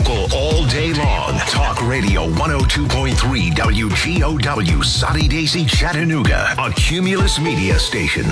Local all day long. Talk Radio 102.3 WGOW, Soddy Daisy, Chattanooga. A Cumulus Media station.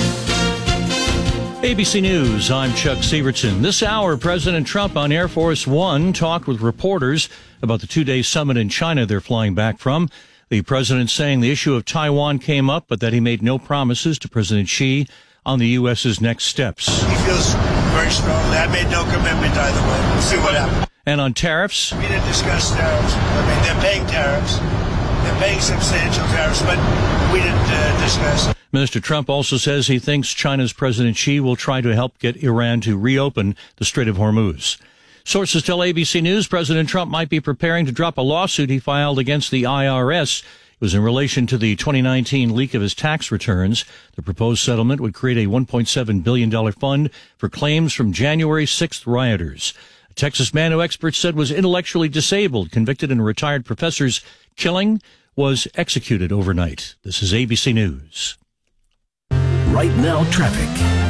ABC News, I'm Chuck Sievertson. This hour, President Trump on Air Force One talked with reporters about the two-day summit in China they're flying back from. The president saying the issue of Taiwan came up, but that he made no promises to President Xi on the U.S.'s next steps. He feels very strongly. I made no commitment either way. We'll see what happens. And on tariffs? We didn't discuss tariffs. I mean, they're paying tariffs. They're paying substantial tariffs, but we didn't discuss it. Mr. Trump also says he thinks China's President Xi will try to help get Iran to reopen the Strait of Hormuz. Sources tell ABC News President Trump might be preparing to drop a lawsuit he filed against the IRS. It was in relation to the 2019 leak of his tax returns. The proposed settlement would create a $1.7 billion fund for claims from January 6th rioters. A Texas man who experts said was intellectually disabled, convicted in a retired professor's killing, was executed overnight. This is ABC News. Right now, traffic.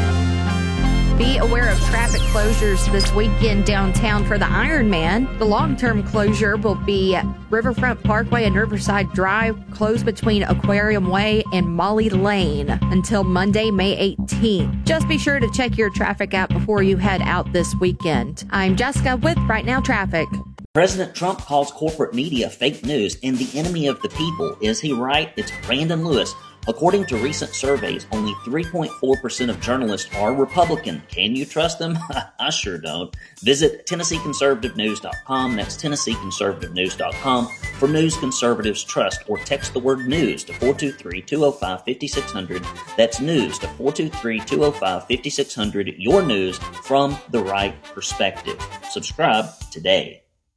Be aware of traffic closures this weekend downtown for the Ironman. The long-term closure will be Riverfront Parkway and Riverside Drive, closed between Aquarium Way and Molly Lane until Monday, May 18th. Just be sure to check your traffic app before you head out this weekend. I'm Jessica with Right Now Traffic. President Trump calls corporate media fake news and the enemy of the people. Is he right? It's Brandon Lewis. According to recent surveys, only 3.4% of journalists are Republican. Can you trust them? I sure don't. Visit TennesseeConservativeNews.com. That's TennesseeConservativeNews.com for news conservatives trust, or text the word news to 423-205-5600. That's news to 423-205-5600. Your news from the right perspective. Subscribe today.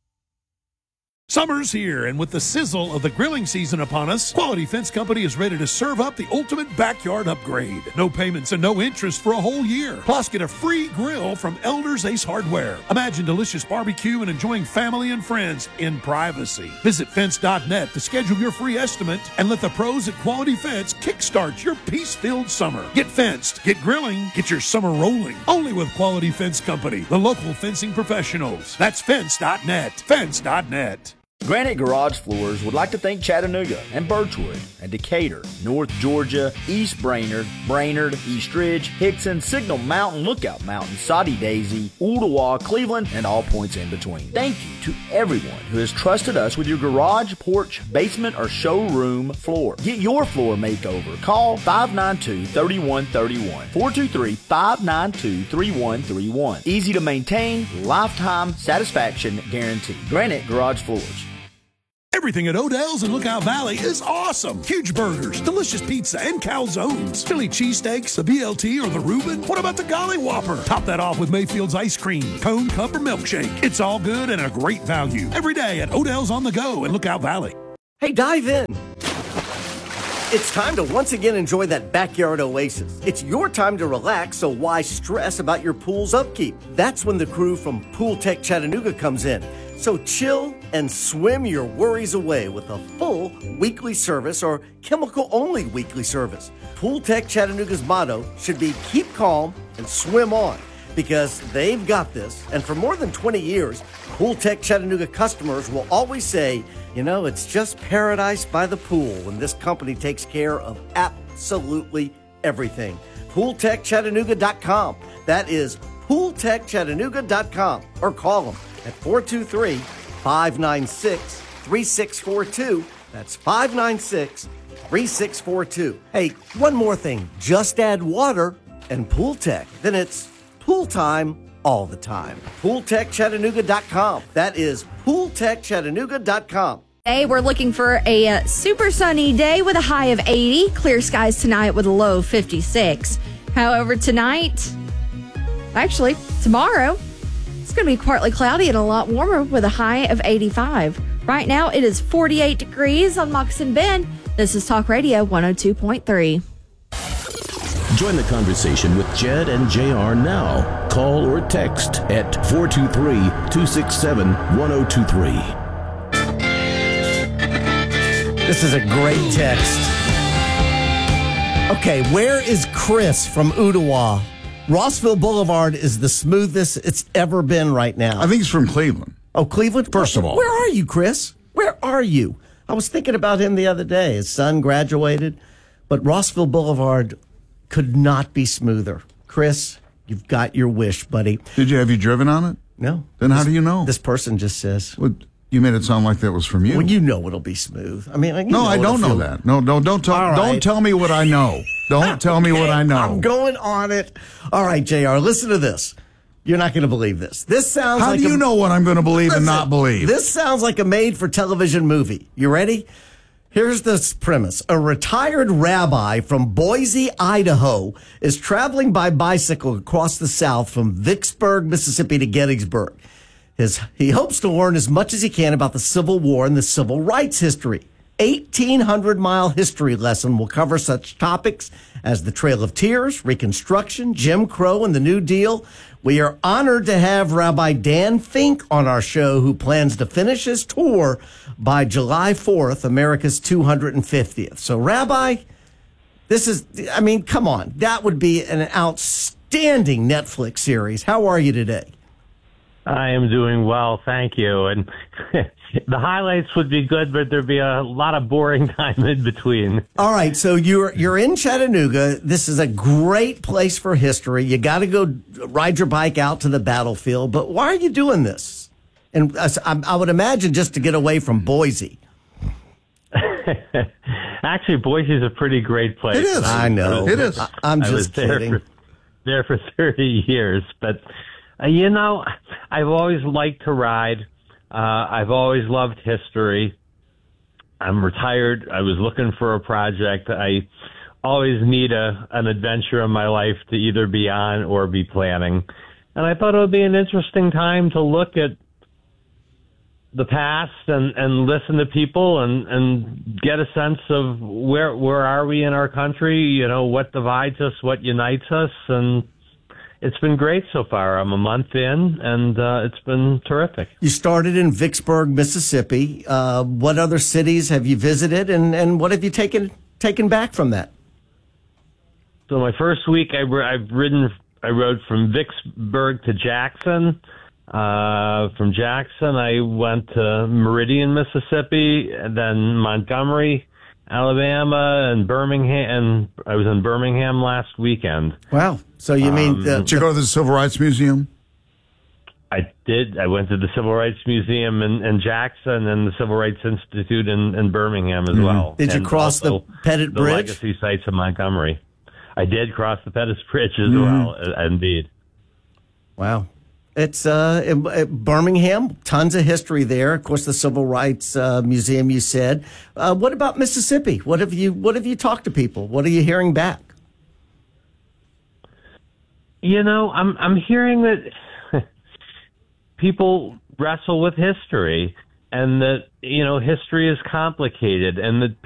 Summer's here, and with the sizzle of the grilling season upon us, Quality Fence Company is ready to serve up the ultimate backyard upgrade. No payments and no interest for a whole year. Plus, get a free grill from Elder's Ace Hardware. Imagine delicious barbecue and enjoying family and friends in privacy. Visit fence.net to schedule your free estimate and let the pros at Quality Fence kickstart your peace-filled summer. Get fenced, get grilling, get your summer rolling. Only with Quality Fence Company, the local fencing professionals. That's fence.net. Fence.net. Granite Garage Floors would like to thank Chattanooga and Birchwood and Decatur, North Georgia, East Brainerd, East Ridge, Hickson, Signal Mountain, Lookout Mountain, Soddy Daisy, Ooltewah, Cleveland, and all points in between. Thank you to everyone who has trusted us with your garage, porch, basement, or showroom floor. Get your floor makeover. Call 592-3131. 423-592-3131. Easy to maintain, lifetime satisfaction guarantee. Granite Garage Floors. Everything at Odell's in Lookout Valley is awesome. Huge burgers, delicious pizza, and calzones. Philly cheesesteaks, the BLT, or the Reuben. What about the Golly Whopper? Top that off with Mayfield's ice cream, cone, cup, or milkshake. It's all good and a great value. Every day at Odell's on the Go in Lookout Valley. Hey, dive in. It's time to once again enjoy that backyard oasis. It's your time to relax, so why stress about your pool's upkeep? That's when the crew from Pool Tech Chattanooga comes in. So chill and swim your worries away with a full weekly service or chemical-only weekly service. Pool Tech Chattanooga's motto should be keep calm and swim on, because they've got this. And for more than 20 years, Pool Tech Chattanooga customers will always say, you know, it's just paradise by the pool when this company takes care of absolutely everything. PoolTechChattanooga.com. That is PoolTechChattanooga.com. Or call them at 423-596-3642. That's 596-3642. Hey, one more thing. Just add water and Pool Tech. Then it's pool time all the time. PoolTechChattanooga.com. That is PoolTechChattanooga.com. Today, we're looking for a super sunny day with a high of 80. Clear skies tonight with a low of 56. However, tomorrow, it's going to be partly cloudy and a lot warmer with a high of 85. Right now, it is 48 degrees on Moccasin Bend. This is Talk Radio 102.3. Join the conversation with Jed and JR now. Call or text at 423-267-1023. This is a great text. Okay, where is Chris from Ooltewah? Rossville Boulevard is the smoothest it's ever been right now. I think he's from Cleveland. Oh, Cleveland? First of all. Where are you, Chris? Where are you? I was thinking about him the other day. His son graduated, but Rossville Boulevard could not be smoother. Chris, you've got your wish, buddy. Have you driven on it? No. Then how do you know? This person just says. Well, you made it sound like that was from you. Well, you know it'll be smooth. I mean, I don't know that. No, don't tell me what I know. Don't tell me what I know. I'm going on it. All right, JR, listen to this. You're not going to believe this. This sounds How like do you know what I'm going to believe and not believe? This sounds like a made-for-television movie. You ready? Here's the premise. A retired rabbi from Boise, Idaho, is traveling by bicycle across the South from Vicksburg, Mississippi to Gettysburg. He hopes to learn as much as he can about the Civil War and the civil rights history. 1,800-mile history lesson will cover such topics as the Trail of Tears, Reconstruction, Jim Crow, and the New Deal. We are honored to have Rabbi Dan Fink on our show, who plans to finish his tour by July 4th, America's 250th. So, Rabbi, come on. That would be an outstanding Netflix series. How are you today? I am doing well, thank you. And the highlights would be good, but there'd be a lot of boring time in between. All right, so you're in Chattanooga. This is a great place for history. You got to go ride your bike out to the battlefield. But why are you doing this? And I would imagine just to get away from Boise. Actually, Boise is a pretty great place. It is. I know. It is. I'm just kidding. There for 30 years, but. I've always liked to ride. I've always loved history. I'm retired. I was looking for a project. I always need an adventure in my life to either be on or be planning. And I thought it would be an interesting time to look at the past and listen to people and get a sense of where are we in our country, what divides us, what unites us, and it's been great so far. I'm a month in, and it's been terrific. You started in Vicksburg, Mississippi. What other cities have you visited, and what have you taken back from that? So my first week, I rode from Vicksburg to Jackson. From Jackson, I went to Meridian, Mississippi, and then Montgomery, Alabama, and Birmingham. And I was in Birmingham last weekend. Wow. So you mean... did you go to the Civil Rights Museum? I did. I went to the Civil Rights Museum in Jackson and the Civil Rights Institute in Birmingham as well. Did you cross the Pettit Bridge? The legacy sites in Montgomery. I did cross the Pettit Bridge as well, indeed. Wow. It's Birmingham, tons of history there. Of course, the Civil Rights Museum, you said. What about Mississippi? What have you talked to people? What are you hearing back? I'm hearing that people wrestle with history and that, history is complicated and that